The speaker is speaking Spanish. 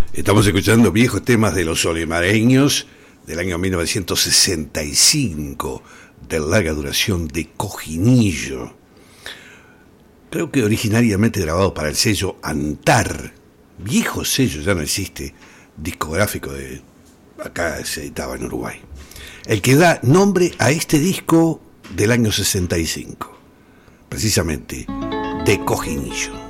Estamos escuchando viejos temas de los olimareños del año 1965, de larga duración de Cojinillo. Creo que originariamente grabado para el sello Antar, viejo sello, ya no existe, discográfico de acá se editaba en Uruguay. El que da nombre a este disco del año 65, precisamente de Cojinillo.